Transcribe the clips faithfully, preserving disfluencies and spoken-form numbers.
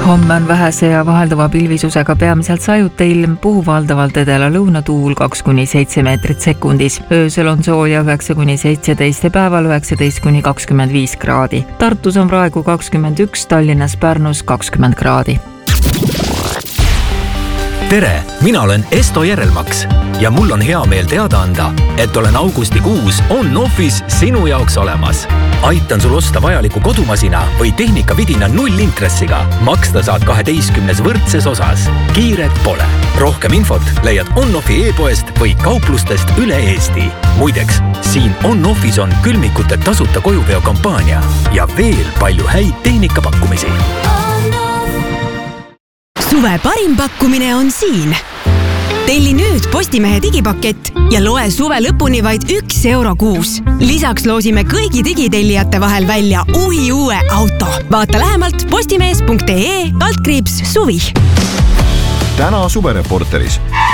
Homme on vähese ja vahelduva pilvisusega peamiselt sajuta ilm, puhub valdavalt edela lõunatuul kaks kuni seitse meetrit sekundis. Öösel on sooja üheksa kuni seitseteist ja päeval üheksateist kuni kakskümmend viis kraadi. Tartus on praegu kakskümmend üks, Tallinnas, Pärnus kakskümmend kraadi. Tere, mina olen Esto Järelmaks ja mul on hea meel teada anda, et olen augustikuus on-offis sinu jaoks olemas. Aitan sul osta vajaliku kodumasina või tehnikavidina nullintressiga. Maksta saad kaheteistkümnes võrdses osas. Kiiret pole. Rohkem infot leiad on-offi e-poest või kauplustest üle Eesti. Muideks, siin on-offis on külmikute tasuta kojuveo kampaania ja veel palju häid tehnikapakkumisi. Suve parim pakkumine on siin. Telli nüüd Postimehe digipakett ja loe suve lõpuni vaid üks euro kuus. Lisaks loosime kõigi digitellijate vahel välja uhi uue auto. Vaata lähemalt postimees punkt ee altkriips suvi. Täna suvereporteris.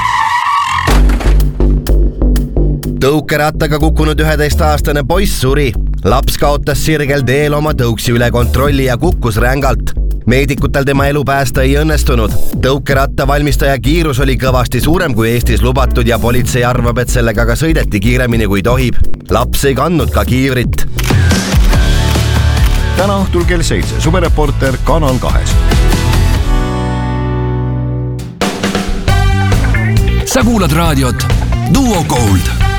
Tõukerattaga kukkunud üheteist-aastane poiss suri. Laps kaotas sirgel teel oma tõuksi üle kontrolli ja kukkus rängalt. Meedikutel tema elu päästa ei õnnestunud. Tõukeratta valmistaja kiirus oli kõvasti suurem kui Eestis lubatud ja politsei arvab, et sellega ka sõideti kiiremini kui tohib. Laps ei kandnud ka kiivrit. Täna õhtul kell seitse. Suvereporter Kanal kahes. Sa kuulad raadiot Duo Gold.